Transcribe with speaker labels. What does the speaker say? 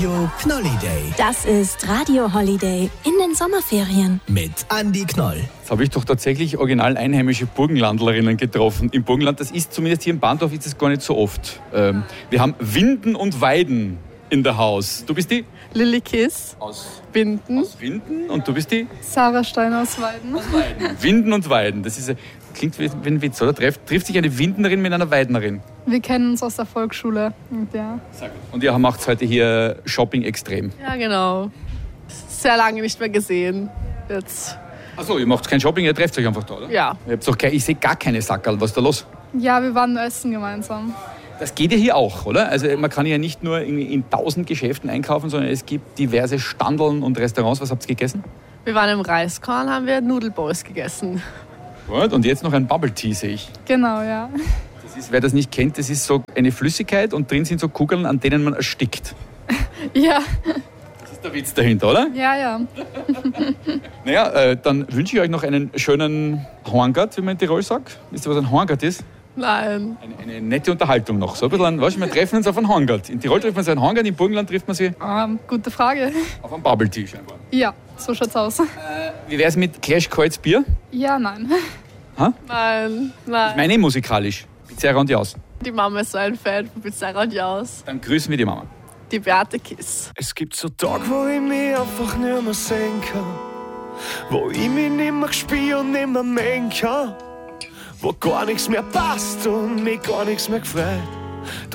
Speaker 1: Knolliday
Speaker 2: Das ist Radio Holiday in den Sommerferien.
Speaker 1: mit Andi Knoll.
Speaker 3: Jetzt habe ich doch tatsächlich original einheimische Burgenlandlerinnen getroffen. Im Burgenland, das ist zumindest hier im Bahndorf, ist das gar nicht so oft. Wir haben Winden und Weiden in der Haus. Du bist die?
Speaker 4: Lilly Kiss,
Speaker 3: Aus
Speaker 4: Winden.
Speaker 3: Winden und du bist die?
Speaker 4: Sarah Stein aus Weiden.
Speaker 3: Winden und Weiden. Das ist, klingt wie ein Witz, oder? Trifft sich eine Windnerin mit einer Weidnerin.
Speaker 4: Wir kennen uns aus der Volksschule. Und ja.
Speaker 3: Und ihr macht heute hier Shopping extrem.
Speaker 4: Ja, genau. Sehr lange nicht mehr gesehen. Jetzt.
Speaker 3: Achso, ihr macht kein Shopping, ihr trefft euch einfach da, oder?
Speaker 4: Ja.
Speaker 3: Ich sehe gar keine Sackerl. Was ist da los?
Speaker 4: Ja, wir waren essen gemeinsam.
Speaker 3: Das geht ja hier auch, oder? Also man kann ja nicht nur in 1000 Geschäften einkaufen, sondern es gibt diverse Standeln und Restaurants. Was habt ihr gegessen?
Speaker 4: Wir waren im Reiskorn, haben wir Nudelbowls gegessen.
Speaker 3: Gut, und jetzt noch ein Bubble Tea, sehe ich.
Speaker 4: Genau, ja.
Speaker 3: Das ist, wer das nicht kennt, das ist so eine Flüssigkeit und drin sind so Kugeln, an denen man erstickt.
Speaker 4: Ja,
Speaker 3: Das ist der Witz dahinter, oder?
Speaker 4: ja.
Speaker 3: Naja, dann wünsche ich euch noch einen schönen Horngart, wie man in Tirol sagt. Wisst ihr, was ein Horngart ist?
Speaker 4: Nein.
Speaker 3: Eine nette Unterhaltung noch. So ein bisschen, wir treffen uns auf einen Horngart. In Tirol trifft man sich einen Horngart, im Burgenland trifft man sich
Speaker 4: Gute Frage.
Speaker 3: auf einen Bubble Tea scheinbar.
Speaker 4: Ja, so schaut's aus.
Speaker 3: Wie wär's mit Clash kaltes Bier?
Speaker 4: Ja, nein. Nein.
Speaker 3: Ich meine musikalisch. Pizzeria und Jaus.
Speaker 4: Die Mama ist so ein Fan von Pizzeria und Jaus.
Speaker 3: Dann grüßen wir die Mama.
Speaker 4: Die Beate Kiss.
Speaker 5: Es gibt so Tage, wo ich mich einfach nicht mehr sehen kann. Wo ich mich nicht mehr spüre und nicht mehr mengen kann. Wo gar nichts mehr passt und mich gar nichts mehr gefreut.